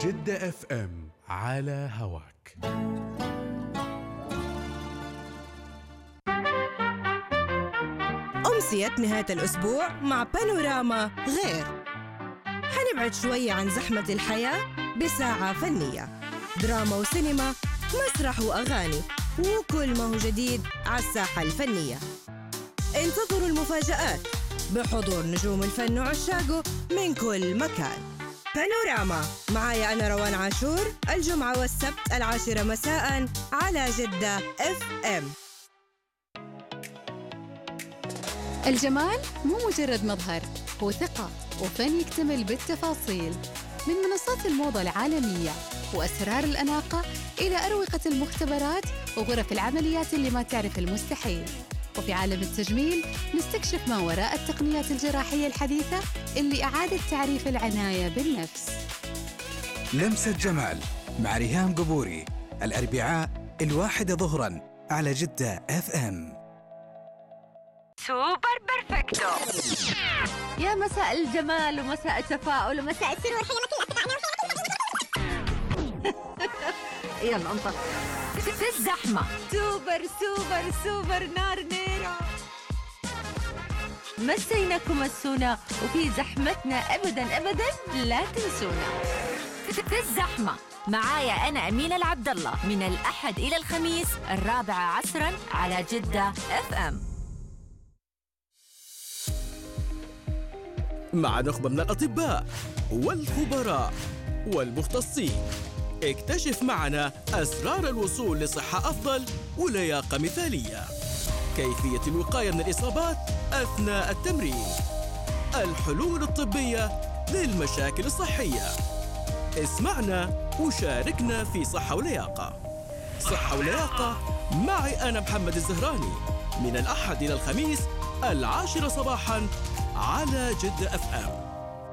جدة اف ام على هواك. أمسية نهاية الأسبوع مع بانوراما غير. حنبعد شوية عن زحمة الحياة بساعة فنية، دراما وسينما، مسرح وأغاني، وكل ما هو جديد على الساحة الفنية. انتظروا المفاجآت بحضور نجوم الفن وعشاقه من كل مكان. بانوراما معايا أنا روان عاشور، الجمعة والسبت 10 مساء على جدة اف ام. الجمال مو مجرد مظهر، هو ثقة وفن يكتمل بالتفاصيل. من منصات الموضة العالمية وأسرار الأناقة إلى أروقة المختبرات وغرف العمليات اللي ما تعرف المستحيل. وفي عالم التجميل نستكشف ما وراء التقنيات الجراحية الحديثة اللي أعادت تعريف العناية بالنفس. لمسة جمال مع ريهام قبوري، الأربعاء 1 ظهراً على جدة اف ام. سوبر بيرفكتو. يا مساء الجمال ومساء التفاؤل ومساء السرور. يلا انطلق. في الزحمة سوبر سوبر سوبر نار نيرة. مسيناكم مسونا وفي زحمتنا أبدا أبدا لا تنسونا. في الزحمة معايا أنا أمينة العبد الله من الأحد إلى الخميس 4 عصرا على جدة اف ام. مع نخبة من الأطباء والخبراء والمختصين، اكتشف معنا أسرار الوصول لصحة أفضل ولياقة مثالية، كيفية الوقاية من الإصابات أثناء التمرين، الحلول الطبية للمشاكل الصحية. اسمعنا وشاركنا في صحة ولياقة. صحة ولياقة معي أنا محمد الزهراني من الأحد إلى الخميس 10 صباحاً على جدة اف ام.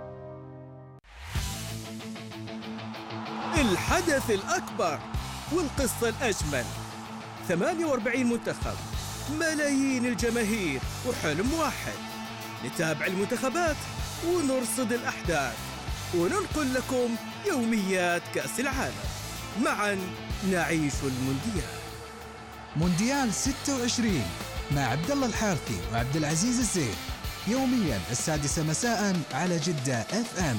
الحدث الأكبر والقصة الأجمل، 48 منتخب، ملايين الجماهير وحلم واحد. نتابع المنتخبات ونرصد الأحداث وننقل لكم يوميات كأس العالم. معا نعيش المونديال. مونديال 26 مع عبد الله الحارثي وعبد العزيز الزين، يومياً 6 مساء على جدة اف ام.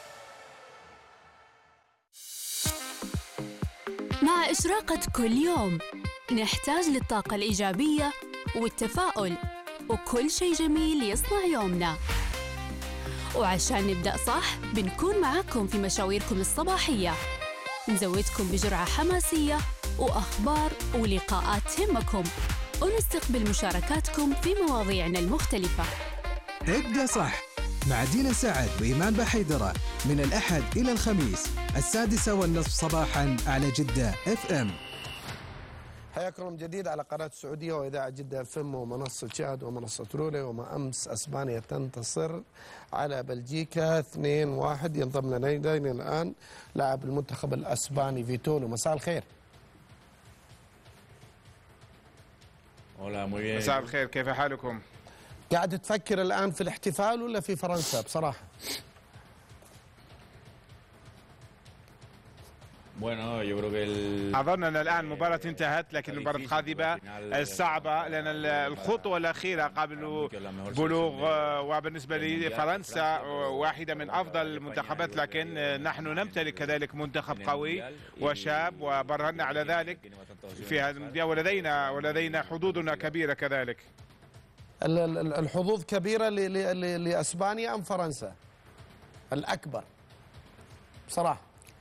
مع إشراقة كل يوم نحتاج للطاقة الإيجابية والتفاؤل، وكل شيء جميل يصنع يومنا. وعشان نبدأ صح بنكون معاكم في مشاويركم الصباحية، نزودكم بجرعة حماسية وأخبار ولقاءات تهمكم، ونستقبل مشاركاتكم في مواضيعنا المختلفة. ابدأ صح مع دينا سعد وإيمان بحيدرة من الأحد إلى الخميس 6:30 صباحاً على جدة اف ام. حياكم من جديد على قناة السعودية وإذاعة جدة اف ام ومنصة شاهد ومنصة رولي. وما أمس أسبانيا تنتصر على بلجيكا 2-1. ينضم لنا الآن لاعب المنتخب الأسباني فيتولو. مساء الخير. مساء الخير، كيف حالكم؟ قاعد تفكر الآن في الاحتفال ولا في فرنسا بصراحة؟ أظن أن الآن المباراة انتهت، لكن المباراة القادمة صعبة لأن الخطوة الأخيرة قبل بلوغ، وبالنسبة لفرنسا واحدة من أفضل المنتخبات، لكن نحن نمتلك كذلك منتخب قوي وشاب وبرهنا على ذلك في هذا المونديال، ولدينا حظوظنا كبيرة كذلك. الحظوظ كبيرة لأسبانيا أم فرنسا؟ الأكبر بصراحة.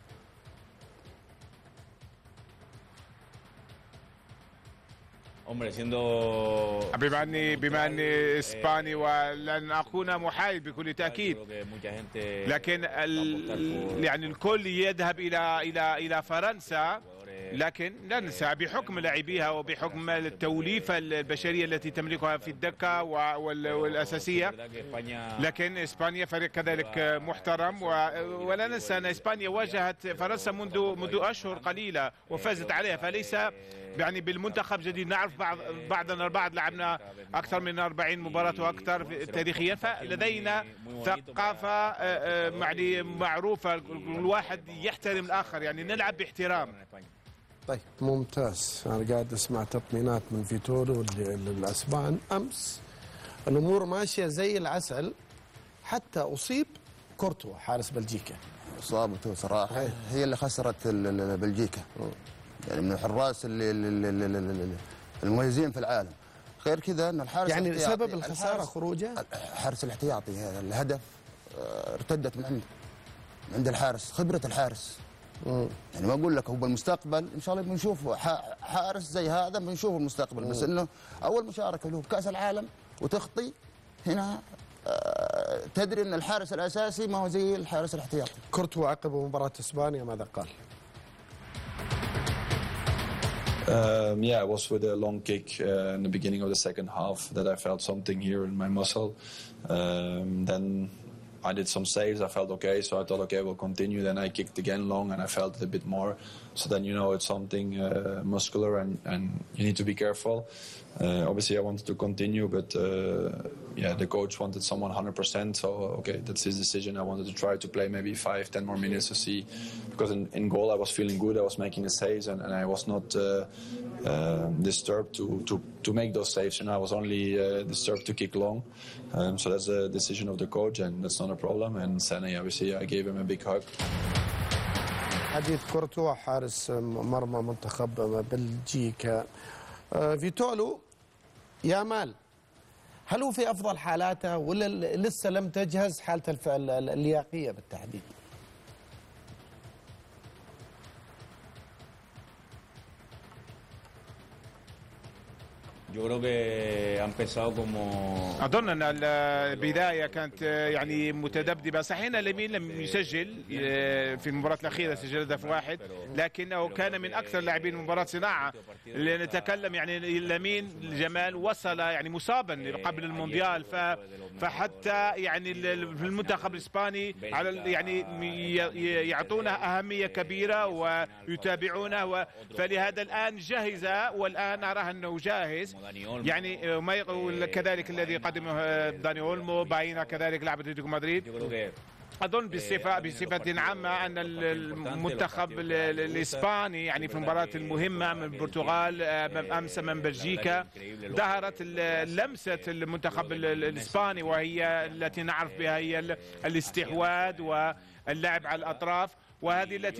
بما اني اسباني ولن اكون محايد بكل تاكيد، لكن يعني الكل يذهب الى فرنسا لكن لا ننسى بحكم لاعبيها وبحكم التوليفة البشرية التي تملكها في الدكة والأساسية، لكن إسبانيا فريق كذلك محترم. ولا ننسى أن إسبانيا واجهت فرنسا منذ أشهر قليلة وفازت عليها، فليس يعني بالمنتخب جديد. نعرف بعضنا البعض، لعبنا أكثر من 40 مباراة وأكثر تاريخيا، فلدينا ثقافة معروفة، الواحد يحترم الآخر، يعني نلعب باحترام. طيب ممتاز. أنا قاعد أسمع تطمينات من فيتورو للأسبان. أمس الأمور ماشية زي العسل حتى أصيب كورتوا حارس بلجيكا. إصابته صراحة هي اللي خسرت بلجيكا، يعني من الحراس المميزين في العالم. غير كذا ان الحارس يعني سبب الخساره خروجه الحارس الاحتياطي، هذا الهدف ارتدت من عند الحارس، خبره الحارس. يعني ما اقول لك هو بالمستقبل ان شاء الله بنشوف حارس زي هذا، بنشوف المستقبل. بس انه اول مشاركه له بكاس العالم وتخطي هنا، تدري ان الحارس الاساسي ما هو زي الحارس الاحتياطي. كورتوا عقب مباراه اسبانيا ماذا قال؟ Yeah, it was with a long kick in the beginning of the second half that I felt something here in my muscle. Then I did some saves. I felt okay, so I thought, okay, we'll continue. Then I kicked again long, and I felt it a bit more. So then you know it's something muscular, and you need to be careful. Obviously, I wanted to continue, but yeah, the coach wanted someone 100%. So okay, that's his decision. I wanted to try to play maybe 5-10 more minutes to see, because in goal I was feeling good. I was making the saves, and I was not disturbed to make those saves. You know, I was only disturbed to kick long. So that's the decision of the coach, and that's not a problem. And Sané, obviously, I gave him a big hug. حديث كورتوا حارس مرمى منتخب بلجيكا. فيتولو، يامال هل هو في افضل حالاته ولا لسه لم تجهز حالته اللياقيه بالتحديد؟ أظن أن البداية كانت يعني متذبذبة. صحيح أن لامين لم يسجل في المباراة الأخيرة، سجل هدف واحد، لكنه كان من أكثر لاعبين المباراة صناعة. نتكلم يعني لامين جمال وصل يعني مصابا قبل المونديال، فحتى يعني في المنتخب الإسباني يعني يعطونه أهمية كبيرة ويتابعونه، فلهذا الآن جهز، والآن أراه أنه جاهز. يعني ما يقول كذلك الذي قدمه داني اولمو، باينا كذلك لاعب اتلتيكو مدريد. اظن بصفه عامه ان المنتخب الاسباني يعني في المباراه المهمه من البرتغال امس من بلجيكا ظهرت لمسه المنتخب الاسباني، وهي التي نعرف بها هي الاستحواذ واللعب على الاطراف، وهذه التي